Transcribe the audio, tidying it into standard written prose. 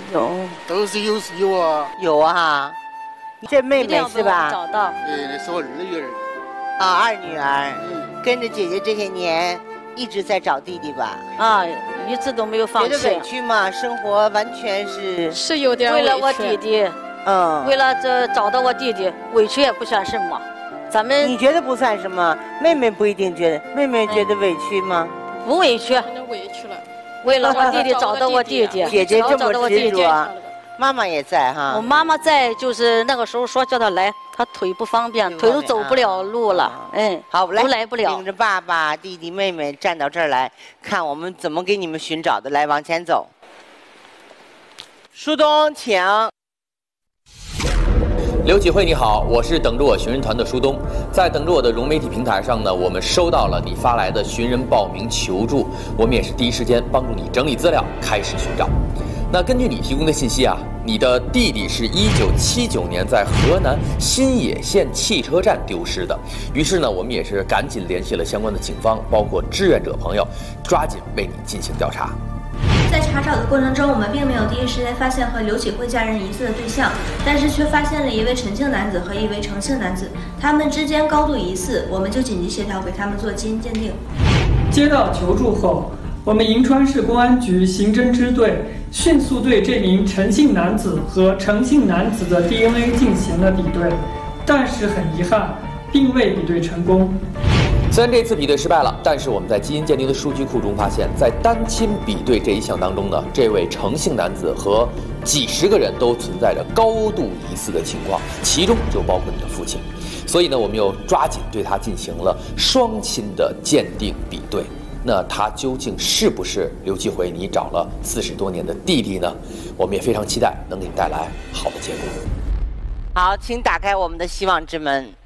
有， 都是有啊。 有啊，这妹妹是吧？ 找到。 对，那是我二女儿。 啊，二女儿，跟着姐姐这些年一直在找弟弟吧？ 啊，一直都没有放弃。 觉得委屈吗？生活完全是有点委屈。 为了我弟弟，为了这找到我弟弟，委屈也不算什么。咱们你觉得不算什么，妹妹不一定觉得，妹妹觉得委屈吗？ 不委屈， 委屈了。 为了我弟弟找到我弟弟， 姐姐这么执着，妈妈也在哈。 我妈妈在，就是那个时候说叫她来，她腿不方便，腿都走不了路了。 好， 都来不了。 领着爸爸、弟弟、妹妹站到这儿来，看我们怎么给你们寻找的。来，往前走。舒东，请。 刘启慧你好，我是等着我寻人团的舒东。在等着我的融媒体平台上呢，我们收到了你发来的寻人报名求助，我们也是第一时间帮助你整理资料，开始寻找。那根据你提供的信息啊，你的弟弟是1979年在河南新野县汽车站丢失的。于是呢，我们也是赶紧联系了相关的警方，包括志愿者朋友，抓紧为你进行调查。 在查找的过程中，我们并没有第一时间发现和刘启慧家人疑似的对象，但是却发现了一位陈姓男子和一位程姓男子，他们之间高度疑似，我们就紧急协调给他们做基因鉴定。 接到求助后，我们银川市公安局刑侦支队迅速对这名陈姓男子和程姓男子的 DNA 进行了比对，但是很遗憾，并未比对成功。 虽然这次比对失败了，但是我们在基因鉴定的数据库中发现，在单亲比对这一项当中呢，这位程姓男子和几十个人都存在着高度疑似的情况，其中就包括你的父亲。所以呢，我们又抓紧对他进行了双亲的鉴定比对。那他究竟是不是刘启慧你找了40多年的弟弟呢？我们也非常期待能给你带来好的结果。 好，请打开我们的希望之门。